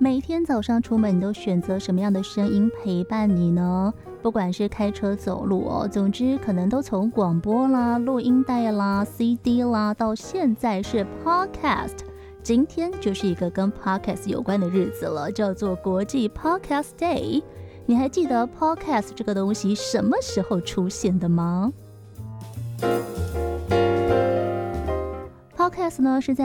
每天早上出门，你都选择什么样的声音陪伴你呢？不管是开车走路哦，总之可能都从广播啦、录音带啦、CD 啦，到现在是 Podcast。今天就是一个跟 Podcast 有关的日子了，叫做国际 Podcast Day。你还记得 Podcast 这个东西什么时候出现的吗？ Podcast 呢是在